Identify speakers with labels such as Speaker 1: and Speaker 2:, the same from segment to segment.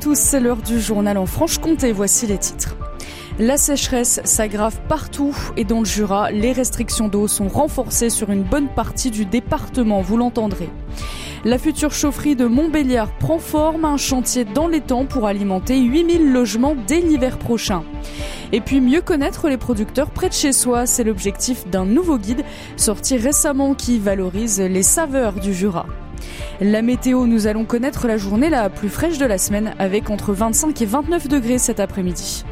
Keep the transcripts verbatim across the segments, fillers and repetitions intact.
Speaker 1: tous, c'est l'heure du journal en Franche-Comté, voici les titres. La sécheresse s'aggrave partout et dans le Jura, les restrictions d'eau sont renforcées sur une bonne partie du département, vous l'entendrez. La future chaufferie de Montbéliard prend forme, un chantier dans les temps pour alimenter huit mille logements dès l'hiver prochain. Et puis mieux connaître les producteurs près de chez soi, c'est l'objectif d'un nouveau guide sorti récemment qui valorise les saveurs du Jura. La météo, nous allons connaître la journée la plus fraîche de la semaine avec entre vingt-cinq et vingt-neuf degrés cet après-midi.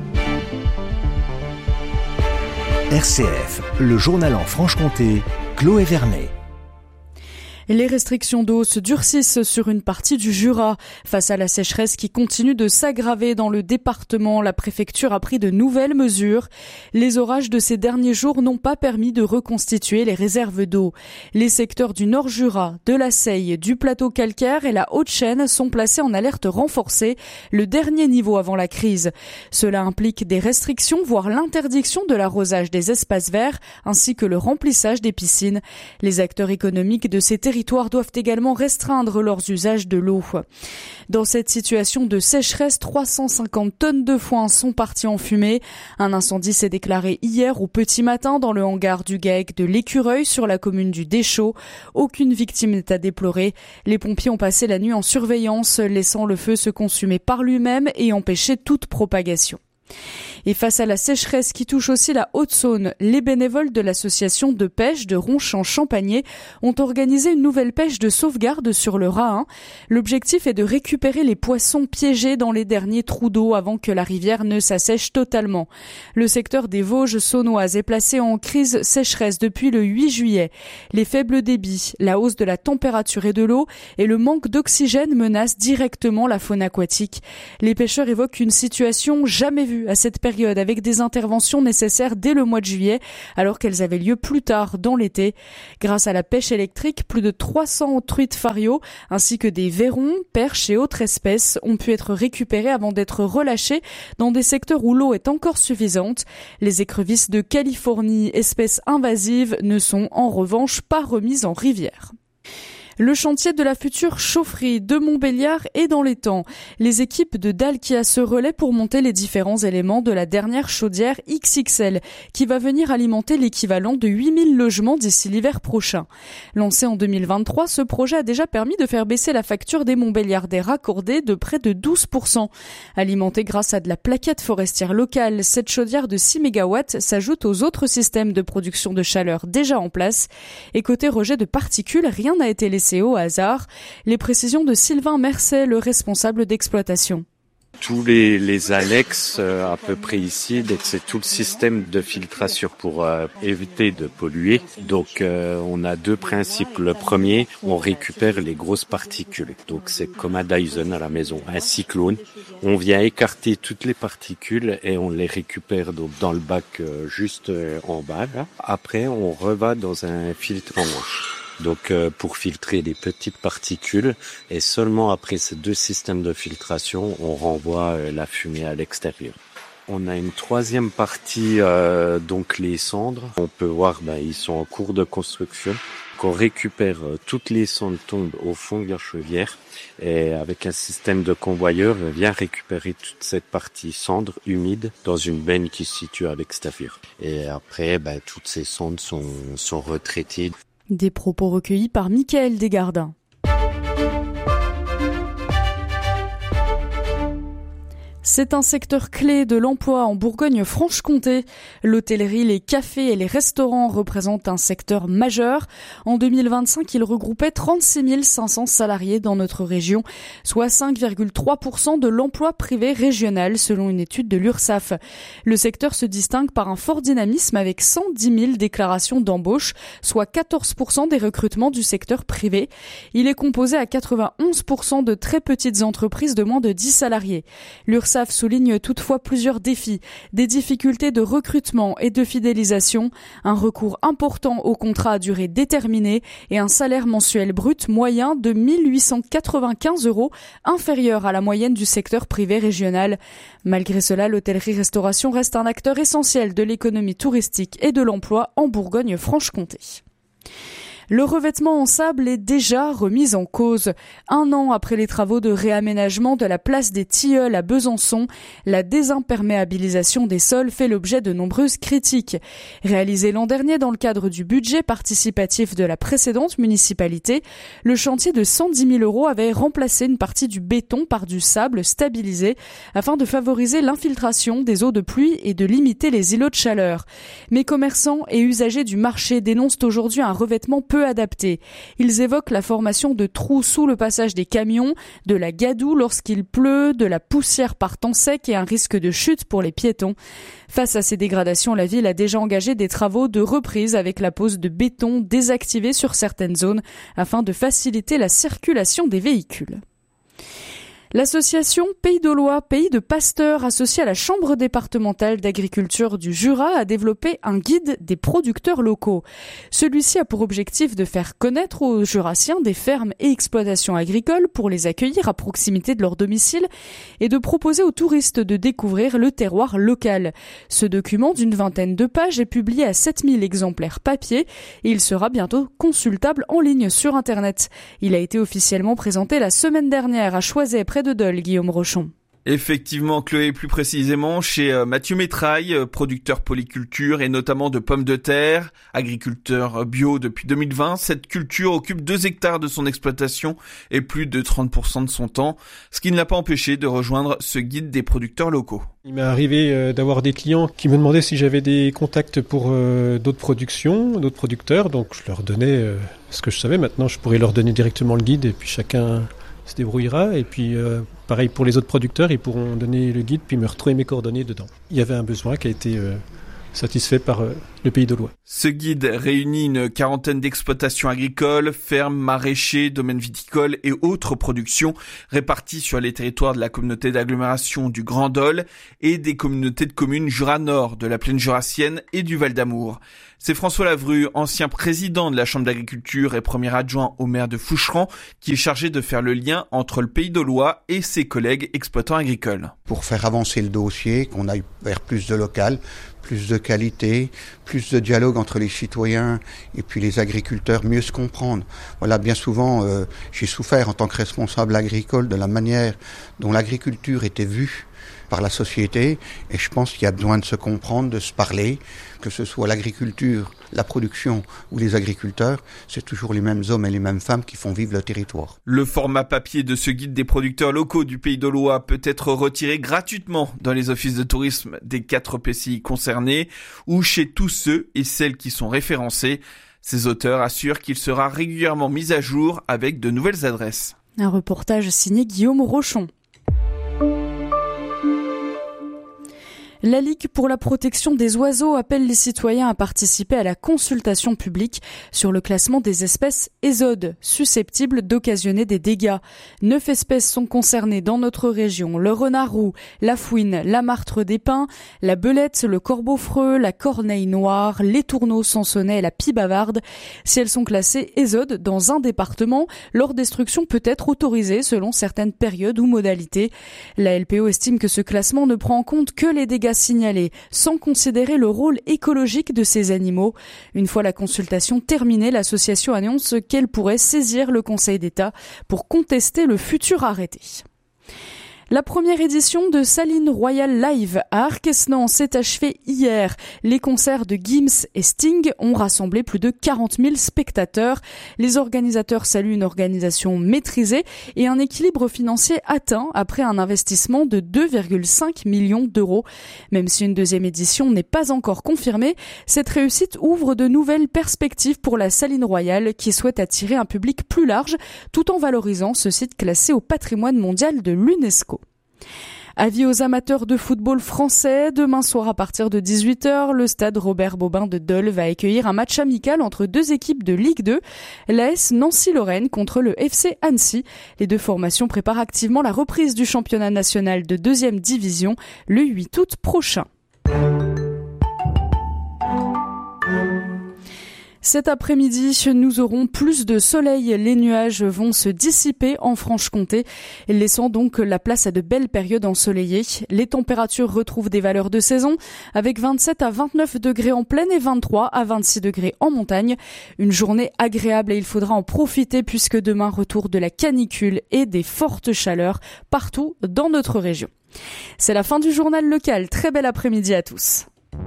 Speaker 2: R C F, le journal en Franche-Comté, Chloé Vernet.
Speaker 1: Les restrictions d'eau se durcissent sur une partie du Jura. Face à la sécheresse qui continue de s'aggraver dans le département, la préfecture a pris de nouvelles mesures. Les orages de ces derniers jours n'ont pas permis de reconstituer les réserves d'eau. Les secteurs du Nord Jura, de la Seille, du plateau calcaire et la Haute-Chaîne sont placés en alerte renforcée, le dernier niveau avant la crise. Cela implique des restrictions, voire l'interdiction de l'arrosage des espaces verts, ainsi que le remplissage des piscines. Les acteurs économiques de ces territoires doivent également restreindre leurs usages de l'eau. Dans cette situation de sécheresse, trois cent cinquante tonnes de foin sont parties en fumée. Un incendie s'est déclaré hier au petit matin dans le hangar du GAEC de l'Écureuil sur la commune du Deschaux. Aucune victime n'est à déplorer. Les pompiers ont passé la nuit en surveillance, laissant le feu se consumer par lui-même et empêcher toute propagation. Et face à la sécheresse qui touche aussi la Haute-Saône, les bénévoles de l'association de pêche de Ronchamp-Champagné ont organisé une nouvelle pêche de sauvegarde sur le Rahin. L'objectif est de récupérer les poissons piégés dans les derniers trous d'eau avant que la rivière ne s'assèche totalement. Le secteur des Vosges saônoises est placé en crise sécheresse depuis le huit juillet. Les faibles débits, la hausse de la température et de l'eau et le manque d'oxygène menacent directement la faune aquatique. Les pêcheurs évoquent une situation jamais vue à cette période avec des interventions nécessaires dès le mois de juillet alors qu'elles avaient lieu plus tard dans l'été. Grâce à la pêche électrique, plus de trois cents truites fario ainsi que des vairons, perches et autres espèces ont pu être récupérées avant d'être relâchées dans des secteurs où l'eau est encore suffisante. Les écrevisses de Californie, espèces invasives, ne sont en revanche pas remises en rivière. Le chantier de la future chaufferie de Montbéliard est dans les temps. Les équipes de Dalkia se relaient pour monter les différents éléments de la dernière chaudière X X L qui va venir alimenter l'équivalent de huit mille logements d'ici l'hiver prochain. Lancé en deux mille vingt-trois, ce projet a déjà permis de faire baisser la facture des Montbéliardais raccordés de près de douze pour cent. Alimentée grâce à de la plaquette forestière locale, cette chaudière de six mégawatts s'ajoute aux autres systèmes de production de chaleur déjà en place. Et côté rejet de particules, rien n'a été laissé au hasard. Les précisions de Sylvain Mercet, le responsable d'exploitation.
Speaker 3: Tous les, les annexes euh, à peu près ici, c'est tout le système de filtration pour euh, éviter de polluer. Donc euh, on a deux principes. Le premier, on récupère les grosses particules. Donc c'est comme un Dyson à la maison, un cyclone. On vient écarter toutes les particules et on les récupère donc dans le bac euh, juste euh, en bas. Là. Après, on revat dans un filtre en manche. Donc euh, pour filtrer les petites particules et seulement après ces deux systèmes de filtration, on renvoie euh, la fumée à l'extérieur. On a une troisième partie, euh, donc les cendres. On peut voir, ben, ils sont en cours de construction. Donc on récupère euh, toutes les cendres tombent au fond de la chaudière et avec un système de convoyeur, on vient récupérer toute cette partie cendre humide dans une benne qui se situe à l'extérieur. Et après, ben, toutes ces cendres sont, sont retraitées.
Speaker 1: Des propos recueillis par Michael Desgardins. C'est un secteur clé de l'emploi en Bourgogne-Franche-Comté. L'hôtellerie, les cafés et les restaurants représentent un secteur majeur. En deux mille vingt-cinq, ils regroupaient trente-six mille cinq cents salariés dans notre région, soit cinq virgule trois pour cent de l'emploi privé régional selon une étude de l'URSSAF. Le secteur se distingue par un fort dynamisme avec cent dix mille déclarations d'embauche, soit quatorze pour cent des recrutements du secteur privé. Il est composé à quatre-vingt-onze pour cent de très petites entreprises de moins de dix salariés. L'URSSAF souligne toutefois plusieurs défis, des difficultés de recrutement et de fidélisation, un recours important aux contrats à durée déterminée et un salaire mensuel brut moyen de mille huit cent quatre-vingt-quinze euros, inférieur à la moyenne du secteur privé régional. Malgré cela, l'hôtellerie-restauration reste un acteur essentiel de l'économie touristique et de l'emploi en Bourgogne-Franche-Comté. Le revêtement en sable est déjà remis en cause. Un an après les travaux de réaménagement de la place des Tilleuls à Besançon, la désimperméabilisation des sols fait l'objet de nombreuses critiques. Réalisé l'an dernier dans le cadre du budget participatif de la précédente municipalité, le chantier de cent dix mille euros avait remplacé une partie du béton par du sable stabilisé afin de favoriser l'infiltration des eaux de pluie et de limiter les îlots de chaleur. Mais commerçants et usagers du marché dénoncent aujourd'hui un revêtement peu adapté. Ils évoquent la formation de trous sous le passage des camions, de la gadoue lorsqu'il pleut, de la poussière par temps sec et un risque de chute pour les piétons. Face à ces dégradations, la ville a déjà engagé des travaux de reprise avec la pose de béton désactivé sur certaines zones afin de faciliter la circulation des véhicules. L'association Pays d'Aulois, Pays de Pasteurs, associée à la Chambre départementale d'agriculture du Jura, a développé un guide des producteurs locaux. Celui-ci a pour objectif de faire connaître aux Jurassiens des fermes et exploitations agricoles pour les accueillir à proximité de leur domicile et de proposer aux touristes de découvrir le terroir local. Ce document d'une vingtaine de pages est publié à sept mille exemplaires papier et il sera bientôt consultable en ligne sur Internet. Il a été officiellement présenté la semaine dernière à Choiset, près de Dole, Guillaume Rochon.
Speaker 4: Effectivement, Chloé, plus précisément chez Mathieu Métraille, producteur polyculture et notamment de pommes de terre, agriculteur bio depuis deux mille vingt. Cette culture occupe deux hectares de son exploitation et plus de trente pour cent de son temps, ce qui ne l'a pas empêché de rejoindre ce guide des producteurs locaux.
Speaker 5: Il m'est arrivé d'avoir des clients qui me demandaient si j'avais des contacts pour d'autres productions, d'autres producteurs, donc je leur donnais ce que je savais. Maintenant, je pourrais leur donner directement le guide et puis chacun se débrouillera, et puis euh, pareil pour les autres producteurs, ils pourront donner le guide puis me retrouver mes coordonnées dedans. Il y avait un besoin qui a été euh, satisfait par euh, le Pays d'Aulois.
Speaker 4: Ce guide réunit une quarantaine d'exploitations agricoles, fermes, maraîchers, domaines viticoles et autres productions réparties sur les territoires de la communauté d'agglomération du Grand Dole et des communautés de communes Jura Nord, de la plaine jurassienne et du Val d'Amour. C'est François Lavru, ancien président de la Chambre d'agriculture et premier adjoint au maire de Foucheran, qui est chargé de faire le lien entre le Pays d'Aulois et ses collègues exploitants agricoles.
Speaker 6: Pour faire avancer le dossier, qu'on aille vers plus de local, plus de qualité, plus de dialogue entre les citoyens et puis les agriculteurs, mieux se comprendre. Voilà, bien souvent, euh, j'ai souffert en tant que responsable agricole de la manière dont l'agriculture était vue par la société, et je pense qu'il y a besoin de se comprendre, de se parler, que ce soit l'agriculture, la production ou les agriculteurs, c'est toujours les mêmes hommes et les mêmes femmes qui font vivre le territoire.
Speaker 4: Le format papier de ce guide des producteurs locaux du Pays d'Aulois peut être retiré gratuitement dans les offices de tourisme des quatre P C I concernés ou chez tous ceux et celles qui sont référencés. Ces auteurs assurent qu'il sera régulièrement mis à jour avec de nouvelles adresses.
Speaker 1: Un reportage signé Guillaume Rochon. La Ligue pour la protection des oiseaux appelle les citoyens à participer à la consultation publique sur le classement des espèces ésode, susceptibles d'occasionner des dégâts. Neuf espèces sont concernées dans notre région: le renard roux, la fouine, la martre des pins, la belette, le corbeau-freux, la corneille noire, les tourneaux sansonnets et la pie bavarde. Si elles sont classées ésode dans un département, leur destruction peut être autorisée selon certaines périodes ou modalités. La L P O estime que ce classement ne prend en compte que les dégâts signalés, sans considérer le rôle écologique de ces animaux. Une fois la consultation terminée, l'association annonce qu'elle pourrait saisir le Conseil d'État pour contester le futur arrêté. La première édition de Saline Royal Live à Arquesnan s'est achevée hier. Les concerts de Gims et Sting ont rassemblé plus de quarante mille spectateurs. Les organisateurs saluent une organisation maîtrisée et un équilibre financier atteint après un investissement de deux virgule cinq millions d'euros. Même si une deuxième édition n'est pas encore confirmée, cette réussite ouvre de nouvelles perspectives pour la Saline Royal qui souhaite attirer un public plus large tout en valorisant ce site classé au patrimoine mondial de l'UNESCO. Avis aux amateurs de football français, demain soir à partir de dix-huit heures, le stade Robert Bobin de Dole va accueillir un match amical entre deux équipes de Ligue deux, l'A S Nancy-Lorraine contre le F C Annecy. Les deux formations préparent activement la reprise du championnat national de deuxième division le huit août prochain. Cet après-midi, nous aurons plus de soleil. Les nuages vont se dissiper en Franche-Comté, laissant donc la place à de belles périodes ensoleillées. Les températures retrouvent des valeurs de saison, avec vingt-sept à vingt-neuf degrés en plaine et vingt-trois à vingt-six degrés en montagne. Une journée agréable et il faudra en profiter puisque demain, retour de la canicule et des fortes chaleurs partout dans notre région. C'est la fin du journal local. Très bel après-midi à tous.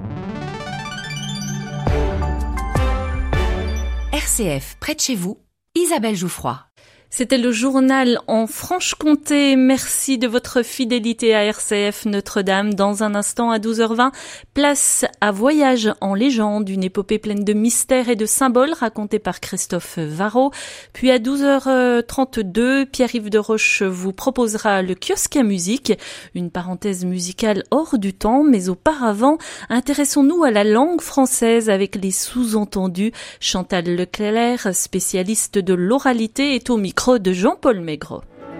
Speaker 7: R C F, près de chez vous, Isabelle Jouffroy.
Speaker 8: C'était le journal en Franche-Comté. Merci de votre fidélité à R C F Notre-Dame. Dans un instant, à douze heures vingt, place à Voyage en légende, une épopée pleine de mystères et de symboles racontée par Christophe Varro. Puis à douze heures trente-deux, Pierre-Yves de Roche vous proposera le kiosque à musique, une parenthèse musicale hors du temps. Mais auparavant, intéressons-nous à la langue française avec les sous-entendus. Chantal Leclerc, spécialiste de l'oralité, est au micro de Jean-Paul Maigret.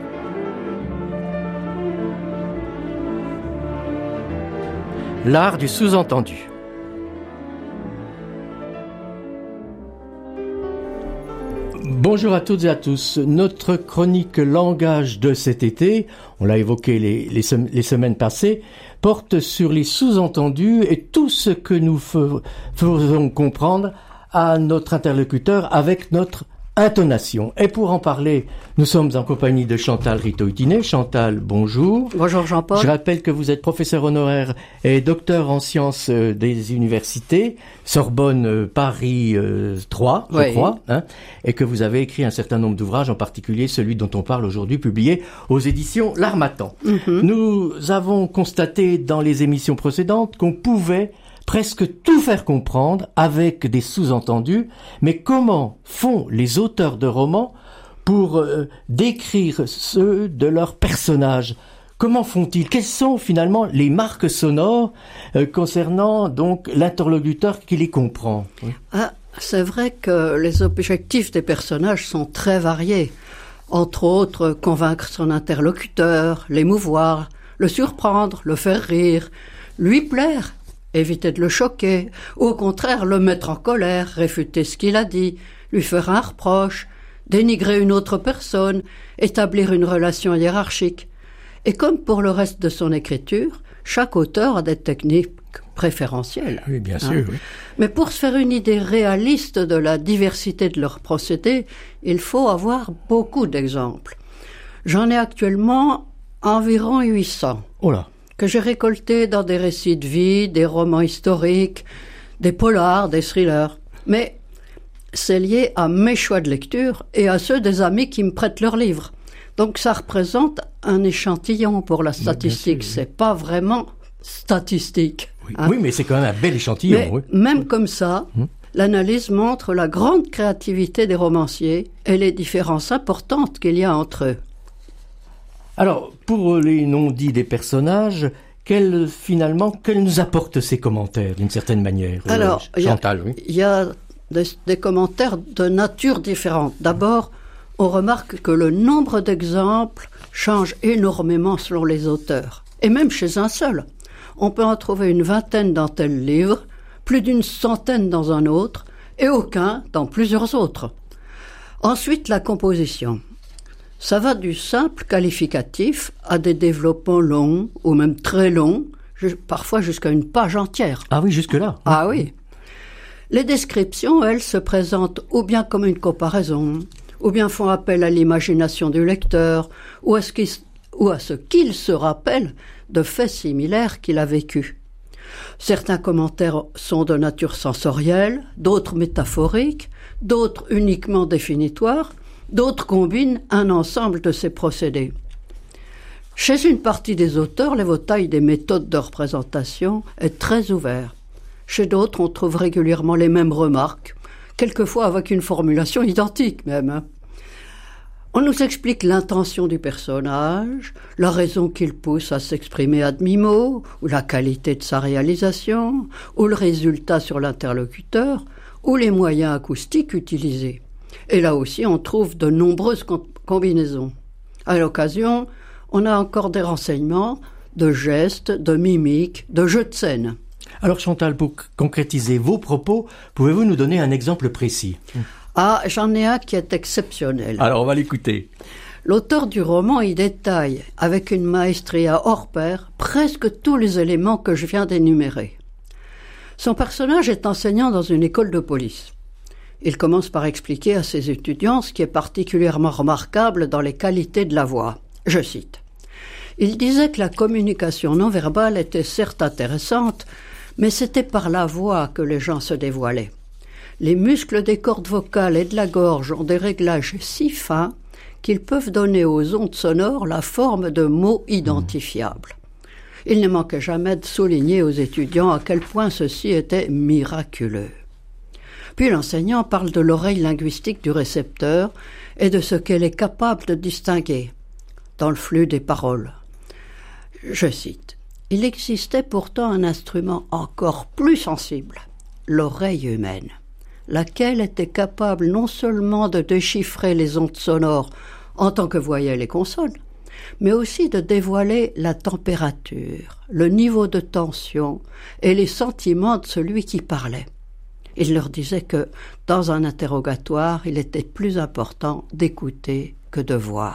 Speaker 9: L'art du sous-entendu. Bonjour à toutes et à tous. Notre chronique langage de cet été, on l'a évoqué les, les, sem- les semaines passées, porte sur les sous-entendus et tout ce que nous f- faisons comprendre à notre interlocuteur avec notre intonation. Et pour en parler, nous sommes en compagnie de Chantal Ritoitiné. Chantal, bonjour.
Speaker 10: Bonjour Jean-Paul.
Speaker 9: Je rappelle que vous êtes professeur honoraire et docteur en sciences des universités, Sorbonne euh, Paris euh, trois, je oui. crois, hein, et que vous avez écrit un certain nombre d'ouvrages, en particulier celui dont on parle aujourd'hui, publié aux éditions L'Harmattan. Mm-hmm. Nous avons constaté dans les émissions précédentes qu'on pouvait presque tout faire comprendre avec des sous-entendus, mais comment font les auteurs de romans pour euh, décrire ceux de leurs personnages? Comment font-ils? Quelles sont finalement les marques sonores euh, concernant donc l'interlocuteur qui les comprend? Oui.
Speaker 10: Ah, c'est vrai que les objectifs des personnages sont très variés. Entre autres, convaincre son interlocuteur, l'émouvoir, le surprendre, le faire rire, lui plaire, éviter de le choquer, ou au contraire le mettre en colère, réfuter ce qu'il a dit, lui faire un reproche, dénigrer une autre personne, établir une relation hiérarchique. Et comme pour le reste de son écriture, chaque auteur a des techniques préférentielles.
Speaker 9: Oui, bien
Speaker 10: hein.
Speaker 9: sûr. Oui.
Speaker 10: Mais pour se faire une idée réaliste de la diversité de leurs procédés, il faut avoir beaucoup d'exemples. J'en ai actuellement environ huit cents.
Speaker 9: Oh là.
Speaker 10: Que j'ai récolté dans des récits de vie, des romans historiques, des polars, des thrillers. Mais c'est lié à mes choix de lecture et à ceux des amis qui me prêtent leurs livres. Donc ça représente un échantillon pour la statistique. Sûr, c'est oui. pas vraiment statistique.
Speaker 9: Oui,
Speaker 10: hein.
Speaker 9: oui, mais c'est quand même un bel échantillon.
Speaker 10: Mais
Speaker 9: oui.
Speaker 10: même comme ça, hum. l'analyse montre la grande créativité des romanciers et les différences importantes qu'il y a entre eux.
Speaker 9: Alors, pour les non-dits des personnages, quels, finalement, quels nous apportent ces commentaires, d'une certaine manière?
Speaker 10: Alors,
Speaker 9: euh, Chantal, oui.
Speaker 10: Il y a des, des commentaires de nature différente. D'abord, on remarque que le nombre d'exemples change énormément selon les auteurs. Et même chez un seul. On peut en trouver une vingtaine dans tel livre, plus d'une centaine dans un autre, et aucun dans plusieurs autres. Ensuite, la composition. Ça va du simple qualificatif à des développements longs, ou même très longs, parfois jusqu'à une page entière.
Speaker 9: Ah oui, jusque-là.
Speaker 10: Ah oui. Les descriptions, elles, se présentent ou bien comme une comparaison, ou bien font appel à l'imagination du lecteur, ou à ce qu'il, ou à ce qu'il se rappelle de faits similaires qu'il a vécus. Certains commentaires sont de nature sensorielle, d'autres métaphoriques, d'autres uniquement définitoires, d'autres combinent un ensemble de ces procédés. Chez une partie des auteurs, l'éventail des méthodes de représentation est très ouvert. Chez d'autres, on trouve régulièrement les mêmes remarques, quelquefois avec une formulation identique même. Hein. On nous explique l'intention du personnage, la raison qui le pousse à s'exprimer à demi-mot, ou la qualité de sa réalisation, ou le résultat sur l'interlocuteur, ou les moyens acoustiques utilisés. Et là aussi, on trouve de nombreuses com- combinaisons. À l'occasion, on a encore des renseignements de gestes, de mimiques, de jeux de scène.
Speaker 9: Alors Chantal, pour concrétiser vos propos, pouvez-vous nous donner un exemple précis?
Speaker 10: Ah, j'en ai un qui est exceptionnel.
Speaker 9: Alors on va l'écouter.
Speaker 10: L'auteur du roman y détaille, avec une maestria hors pair, presque tous les éléments que je viens d'énumérer. Son personnage est enseignant dans une école de police. Il commence par expliquer à ses étudiants ce qui est particulièrement remarquable dans les qualités de la voix. Je cite. Il disait que la communication non verbale était certes intéressante, mais c'était par la voix que les gens se dévoilaient. Les muscles des cordes vocales et de la gorge ont des réglages si fins qu'ils peuvent donner aux ondes sonores la forme de mots identifiables. Il ne manquait jamais de souligner aux étudiants à quel point ceci était miraculeux. Puis l'enseignant parle de l'oreille linguistique du récepteur et de ce qu'elle est capable de distinguer dans le flux des paroles. Je cite. « Il existait pourtant un instrument encore plus sensible, l'oreille humaine, laquelle était capable non seulement de déchiffrer les ondes sonores en tant que voyelles et consonnes, mais aussi de dévoiler la température, le niveau de tension et les sentiments de celui qui parlait. Il leur disait que, dans un interrogatoire, il était plus important d'écouter que de voir. »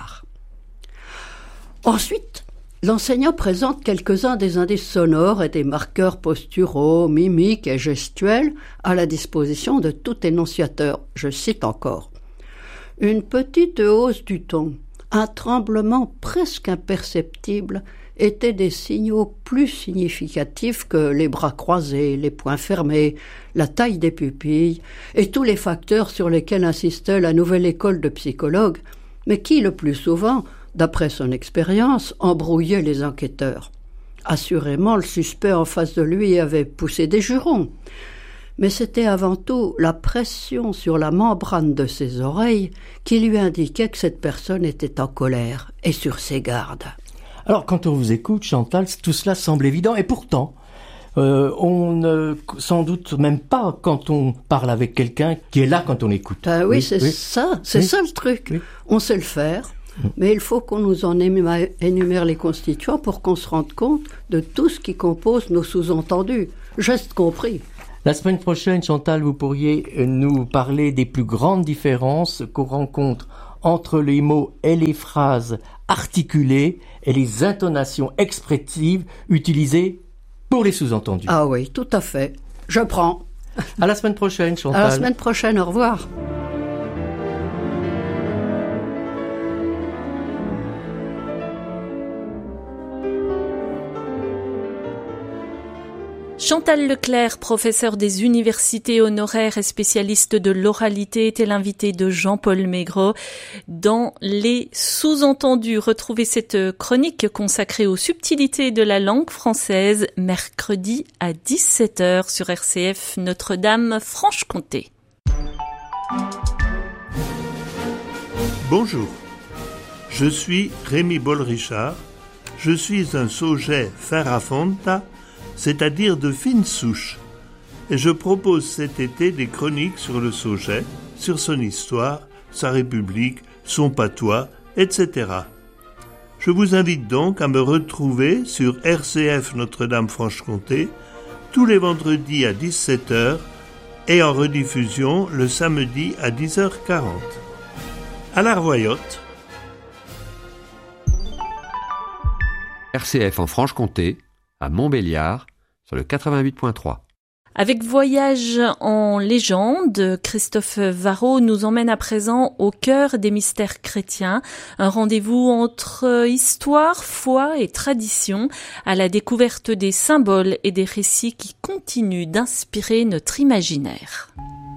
Speaker 10: Ensuite, l'enseignant présente quelques-uns des indices sonores et des marqueurs posturaux, mimiques et gestuels à la disposition de tout énonciateur. Je cite encore. « Une petite hausse du ton, un tremblement presque imperceptible étaient des signaux plus significatifs que les bras croisés, les poings fermés, la taille des pupilles et tous les facteurs sur lesquels insistait la nouvelle école de psychologues, mais qui, le plus souvent, d'après son expérience, embrouillaient les enquêteurs. Assurément, le suspect en face de lui avait poussé des jurons, mais c'était avant tout la pression sur la membrane de ses oreilles qui lui indiquait que cette personne était en colère et sur ses gardes.
Speaker 9: Alors, quand on vous écoute, Chantal, tout cela semble évident, et pourtant, euh, on ne sans doute même pas quand on parle avec quelqu'un qui est là quand on écoute.
Speaker 10: Ah oui, oui c'est oui. ça, c'est oui. ça le truc. Oui. On sait le faire, mais il faut qu'on nous en énumère les constituants pour qu'on se rende compte de tout ce qui compose nos sous-entendus, gestes compris.
Speaker 9: La semaine prochaine, Chantal, vous pourriez nous parler des plus grandes différences qu'on rencontre entre les mots et les phrases articulées et les intonations expressives utilisées pour les sous-entendus.
Speaker 10: Ah oui, tout à fait. Je prends.
Speaker 9: À la semaine prochaine, Chantal.
Speaker 10: À la semaine prochaine, au revoir.
Speaker 8: Chantal Leclerc, professeure des universités honoraires et spécialiste de l'oralité, était l'invitée de Jean-Paul Maigret dans Les sous-entendus. Retrouvez cette chronique consacrée aux subtilités de la langue française mercredi à dix-sept heures sur R C F Notre-Dame Franche-Comté.
Speaker 11: Bonjour, je suis Rémi Boll-Richard. Je suis un sauget Ferrafonta, c'est-à-dire de fine souche. Et je propose cet été des chroniques sur le sauget, sur son histoire, sa république, son patois, et cetera. Je vous invite donc à me retrouver sur R C F Notre-Dame Franche-Comté tous les vendredis à dix-sept heures et en rediffusion le samedi à dix heures quarante. À la revoyote.
Speaker 12: R C F en Franche-Comté, à Montbéliard, sur le quatre-vingt-huit point trois.
Speaker 8: Avec Voyage en légende, Christophe Varro nous emmène à présent au cœur des mystères chrétiens, un rendez-vous entre histoire, foi et tradition, à la découverte des symboles et des récits qui continuent d'inspirer notre imaginaire.